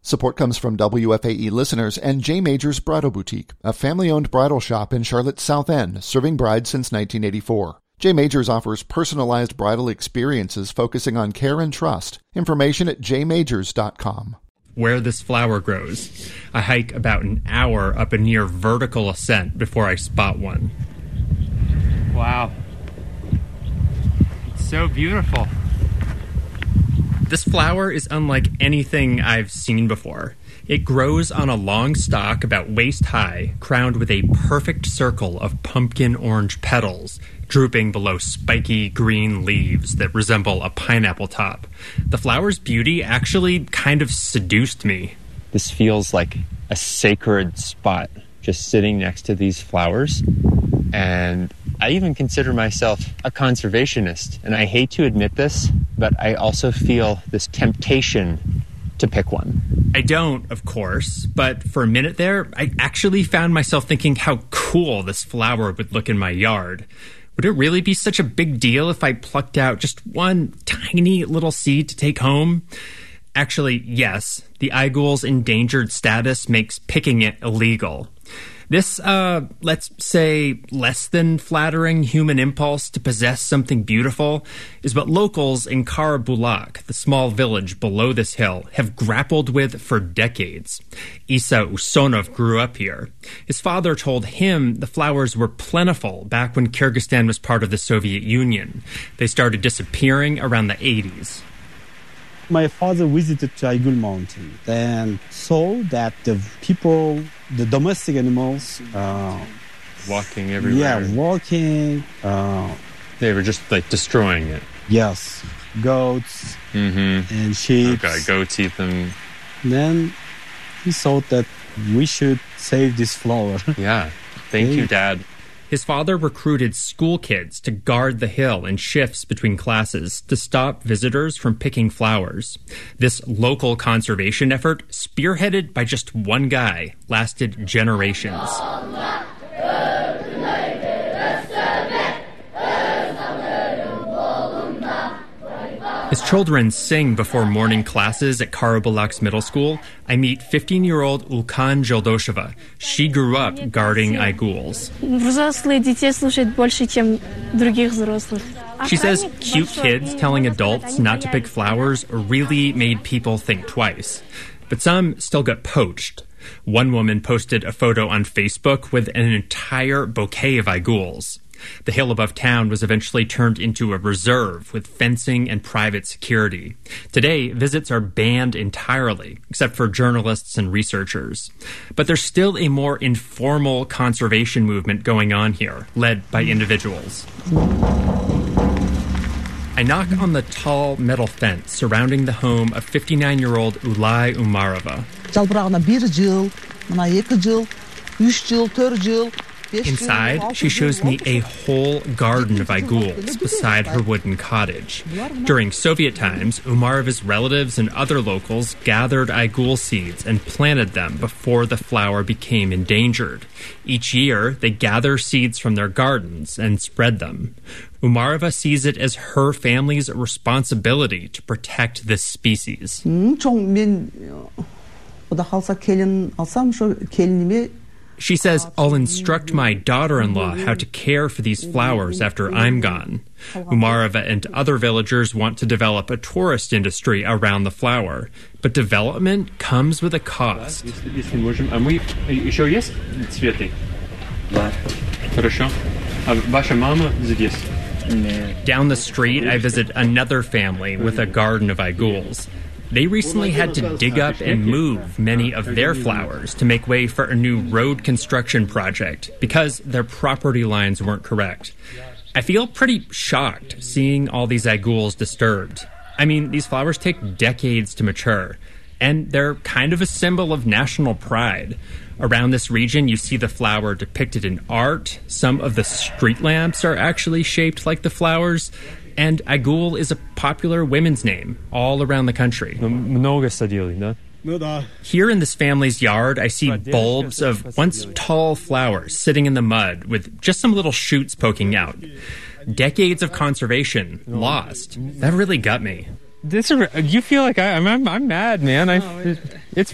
Support comes from WFAE listeners and J. Majors Bridal Boutique, a family-owned bridal shop in Charlotte's South End, serving brides since 1984. J. Majors offers personalized bridal experiences focusing on care and trust. Information at jmajors.com. Where this flower grows, I hike about an hour up a near vertical ascent before I spot one. Wow. It's so beautiful. This flower is unlike anything I've seen before. It grows on a long stalk about waist high, crowned with a perfect circle of pumpkin orange petals, drooping below spiky green leaves that resemble a pineapple top. The flower's beauty actually kind of seduced me. This feels like a sacred spot, just sitting next to these flowers. And I even consider myself a conservationist, and I hate to admit this, but I also feel this temptation to pick one. I don't, of course, but for a minute there, I actually found myself thinking how cool this flower would look in my yard. Would it really be such a big deal if I plucked out just one tiny little seed to take home? Actually, yes, the Aigul's endangered status makes picking it illegal. This, let's say, less than flattering human impulse to possess something beautiful is what locals in Karabulak, the small village below this hill, have grappled with for decades. Isa Usonov grew up here. His father told him the flowers were plentiful back when Kyrgyzstan was part of the Soviet Union. They started disappearing around the 80s. My father visited Aigul Mountain and saw that the people, the domestic animals... walking everywhere. Yeah, walking. They were just, like, destroying it. Yes. Goats and sheep. Okay, goats eat them. Then he thought that we should save this flower. Yeah. Thank you, Dad. His father recruited school kids to guard the hill in shifts between classes to stop visitors from picking flowers. This local conservation effort, spearheaded by just one guy, lasted generations. As children sing before morning classes at Karabulak's middle school, I meet 15-year-old Ulkan Jeldosheva. She grew up guarding Aiguls. She says cute kids telling adults not to pick flowers really made people think twice. But some still got poached. One woman posted a photo on Facebook with an entire bouquet of Aiguls. The hill above town was eventually turned into a reserve with fencing and private security. Today, visits are banned entirely, except for journalists and researchers. But there's still a more informal conservation movement going on here, led by individuals. I knock on the tall metal fence surrounding the home of 59-year-old Ulay Umarova. Inside, she shows me a whole garden of Aiguls beside her wooden cottage. During Soviet times, Umarova's relatives and other locals gathered Aigul seeds and planted them before the flower became endangered. Each year, they gather seeds from their gardens and spread them. Umarova sees it as her family's responsibility to protect this species. She says, I'll instruct my daughter-in-law how to care for these flowers after I'm gone. Umarova and other villagers want to develop a tourist industry around the flower. But development comes with a cost. Down the street, I visit another family with a garden of Aiguls. They recently had to dig up and move many of their flowers to make way for a new road construction project because their property lines weren't correct. I feel pretty shocked seeing all these Aiguls disturbed. I mean, these flowers take decades to mature, and they're kind of a symbol of national pride. Around this region, you see the flower depicted in art. Some of the street lamps are actually shaped like the flowers. And Aigul is a popular women's name all around the country. Here in this family's yard, I see bulbs of once tall flowers sitting in the mud with just some little shoots poking out. Decades of conservation lost. That really got me. You feel like I'm mad, man. It's